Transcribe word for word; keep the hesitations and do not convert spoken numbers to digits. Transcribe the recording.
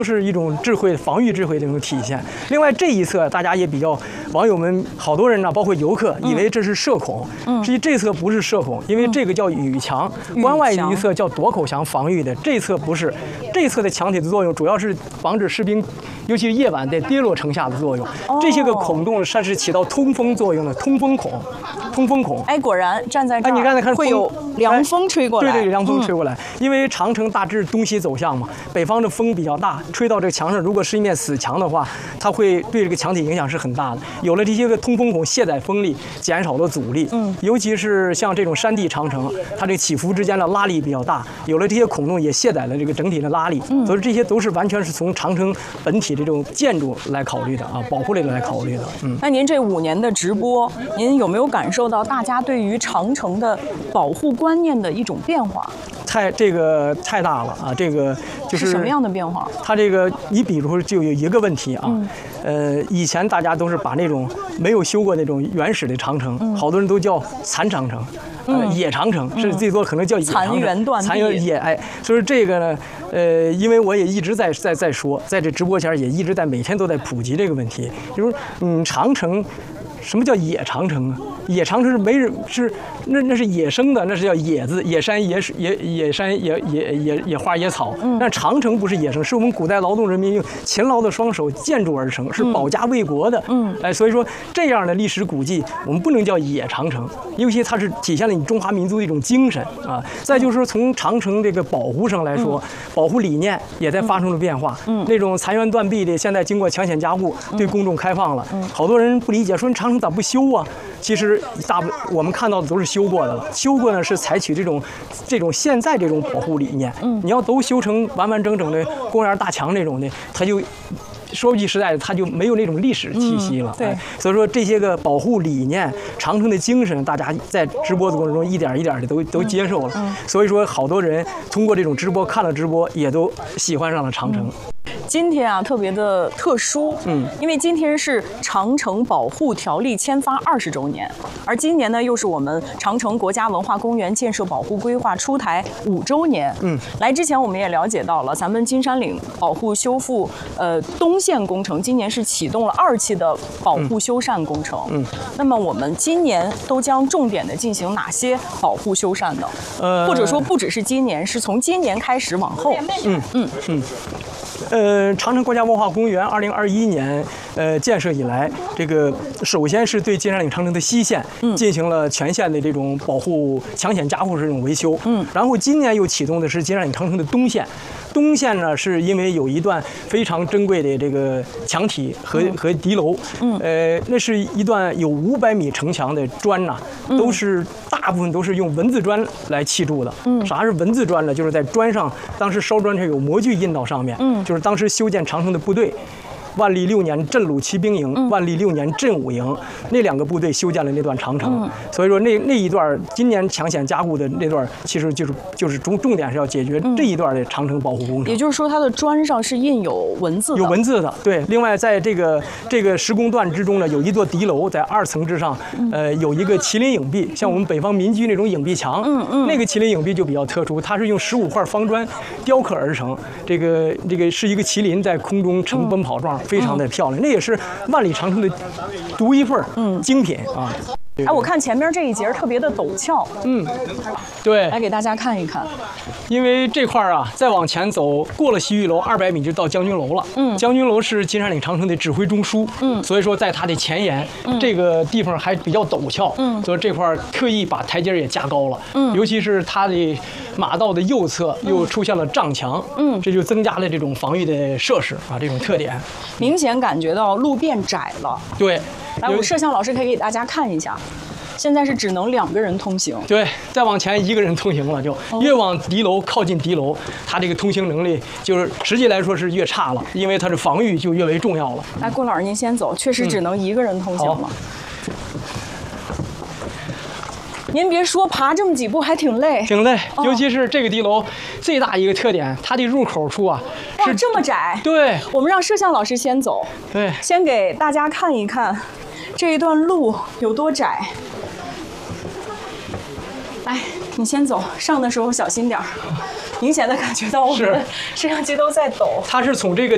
是一种智慧、防御智慧的一种体现。另外这一侧，大家也比较，网友们好多人呢，包括游客，以为这是射孔，实际这侧不是射孔，因为这个叫雨墙，关外一侧叫垛口墙防御的，这侧不是。这侧的墙体的作用主要是防止士兵，尤其是夜晚的跌落城下的作用。这些个孔洞它是起到通风作用的，通风孔，通风孔。 哎，果然站在这儿， 哎，你刚才看会有凉风吹过来。 对对，凉风吹过来，因为长城大致东西走向嘛，北方的风比较大，吹到这个墙上，如果是一面死墙的话，它会对这个墙体影响是很大的。有了这些个通风孔，卸载风力，减少了阻力。嗯，尤其是像这种山地长城，它这起伏之间的拉力比较大，有了这些孔洞，也卸载了这个整体的拉力。嗯，所以这些都是完全是从长城本体这种建筑来考虑的啊，保护类来考虑的。嗯， 那您这五年的直播，您有没有感受到大家对于长城的保护观念的一种变化？ 太这个太大了啊！这个就是什么样的变化？ 它这个，你比如说就有一个问题啊，嗯、呃，以前大家都是把那种没有修过那种原始的长城，嗯、好多人都叫残长城，呃，嗯、野长城，甚至最多可能叫野长城， 残垣断壁， 残垣野哎，所以这个呢，呃，因为我也一直在在在说，在这直播前也一直在每天都在普及这个问题，就是嗯，长城。什么叫野长城啊？野长城是没人是那那是野生的，那是叫野字，野山野水野野山野野野野花野草。嗯，但长城不是野生，是我们古代劳动人民用勤劳的双手建筑而成，是保家卫国的。嗯，哎，所以说这样的历史古迹，我们不能叫野长城，尤其它是体现了你中华民族的一种精神啊。再就是说，从长城这个保护上来说，保护理念也在发生了变化。嗯，那种残垣断壁的，现在经过强险加固，对公众开放了。嗯，好多人不理解，说长。咋不修啊？其实大部我们看到的都是修过的了。修过呢是采取这种这种现在这种保护理念。嗯，你要都修成完完整整的公园大墙那种的，它就说句实在的，它就没有那种历史气息了。嗯、对、哎，所以说这些个保护理念、长城的精神，大家在直播的过程中一点一点的都都接受了。嗯，所以说好多人通过这种直播看了直播，也都喜欢上了长城。嗯， 今天啊，特别的特殊，嗯，因为今天是长城保护条例签发二十周年，而今年呢，又是我们长城国家文化公园建设保护规划出台五周年。嗯，来之前我们也了解到了，咱们金山岭保护修复呃东线工程今年是启动了二期的保护修缮工程。嗯，那么我们今年都将重点的进行哪些保护修缮呢？呃，或者说不只是今年，是从今年开始往后。 嗯嗯嗯。呃，长城国家文化公园二零二一年呃建设以来，这个首先是对金山岭长城的西线进行了全线的这种保护、强险加护式这种维修。嗯，然后今年又启动的是金山岭长城的东线。东线呢，是因为有一段非常珍贵的这个墙体和和敌楼，嗯，呃，那是一段有五百米城墙的砖呐、啊，都是大部分都是用文字砖来砌筑的。嗯，啥是文字砖呢？就是在砖上，当时烧砖上有模具印到上面，嗯，就是当时修建长城的部队。万历六年镇鲁骑兵营，嗯、万历六年镇武营，那两个部队修建了那段长城。嗯、所以说那那一段今年强险加固的那段，其实就是就是重重点是要解决这一段的长城保护工程。 也就是说，它的砖上是印有文字的， 有文字的。对，另外在这个这个施工段之中呢，有一座敌楼在二层之上，呃，有一个麒麟影壁，像我们北方民居那种影壁墙。嗯嗯。那个麒麟影壁就比较特殊，它是用十五块方砖雕刻而成。这个这个是一个麒麟在空中呈奔跑状。非常的漂亮，那也是万里长城的独一份嗯精品啊！ 哎，我看前面这一节特别的陡峭，嗯， 对， 来给大家看一看。 因为这块儿啊，再往前走，过了西域楼二百米就到将军楼了。嗯，将军楼是金山岭长城的指挥中枢。嗯，所以说在它的前沿，嗯、这个地方还比较陡峭。嗯，所以这块儿特意把台阶也加高了。嗯，尤其是它的马道的右侧又出现了障墙。嗯，这就增加了这种防御的设施啊，这种特点。 明显感觉到路变窄了。 对， 来，我摄像老师可以给大家看一下。现在是只能两个人通行， 对，再往前一个人通行了，就越往敌楼靠近敌楼，它这个通行能力就是实际来说是越差了，因为它的防御就越为重要了。 来，郭老师您先走，确实只能一个人通行了。嗯、您别说，爬这么几步还挺累， 挺累，哦、尤其是这个敌楼最大一个特点，它的入口处啊是这么窄。 对， 我们让摄像老师先走， 对， 先给大家看一看这一段路有多窄。来，你先走，上的时候小心点儿。明显的感觉到我们摄像机都在抖。 它是从这个